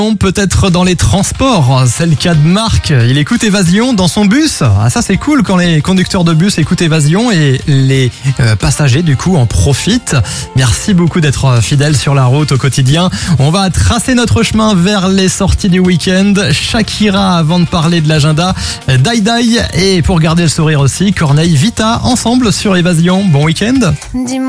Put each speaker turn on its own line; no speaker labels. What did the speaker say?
Peut-être dans les transports, c'est le cas de Marc. Il écoute Évasion dans son bus. Ah, ça c'est cool quand les conducteurs de bus écoutent Évasion et les passagers du coup en profitent. Merci beaucoup d'être fidèles sur la route au quotidien. On va tracer notre chemin vers les sorties du week-end. Shakira avant de parler de l'agenda, Die Die et pour garder le sourire aussi, Corneille Vita ensemble sur Évasion. Bon week-end.
Dis-moi.